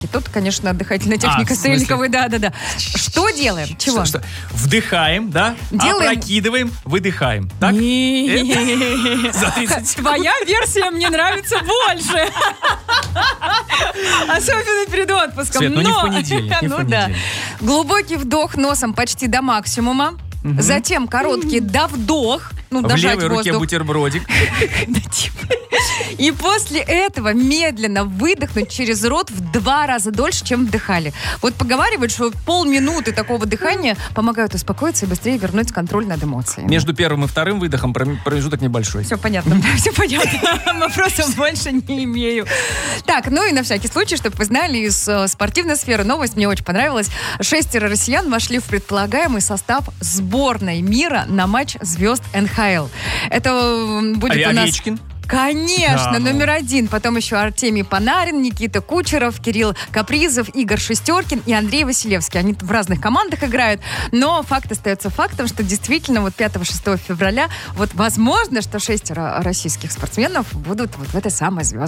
Тут, конечно, дыхательная техника Стрельниковой. Да. Что делаем? Чего? Что? Вдыхаем, да? Делаем. Опрокидываем, выдыхаем. Так? За 30 секунд. Твоя версия мне нравится больше. Особенно перед отпуском. Свет, не в понедельник. Да. Глубокий вдох носом почти до максимума. Затем короткий довдох. В Дожать левой руке воздух. бутербродик. И после этого медленно выдохнуть через рот в 2 раза дольше, чем вдыхали. Вот поговаривают, что полминуты такого дыхания помогают успокоиться и быстрее вернуть контроль над эмоциями. Между первым и вторым выдохом промежуток небольшой. Все понятно, все понятно. Вопросов больше не имею. Так, и на всякий случай, чтобы вы знали, из спортивной сферы новость мне очень понравилась. 6 россиян вошли в предполагаемый состав сборной мира на матч звезд НХЛ. Это будет у нас... Овечкин? Конечно, номер 1. Потом еще Артемий Панарин, Никита Кучеров, Кирилл Капризов, Игорь Шестеркин и Андрей Василевский. Они в разных командах играют, но факт остается фактом, что действительно 5-6 февраля возможно, что 6 российских спортсменов будут в этой самой звездной